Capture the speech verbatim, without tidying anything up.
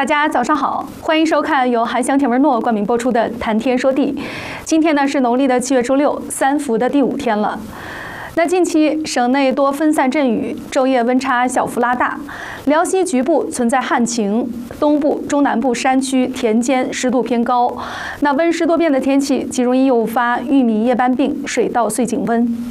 大家早上好，欢迎收看由韩翔、田文诺冠名播出的《谈天说地》。今天呢是农历的七月初六，三伏的第五天了。那近期省内多分散阵雨，昼夜温差小幅拉大，辽西局部存在旱情，东部、中南部山区田间湿度偏高。那温湿多变的天气极容易诱发玉米叶斑病、水稻穗颈瘟。